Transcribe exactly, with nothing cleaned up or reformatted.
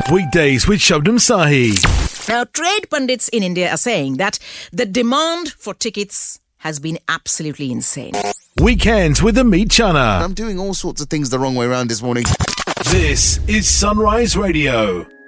Weekdays with Shabnam Sahi. Now, trade pundits in India are saying that the demand for tickets has been absolutely insane. Weekends with Amit Chana. I'm doing all sorts of things the wrong way around this morning. This is Sunrise Radio.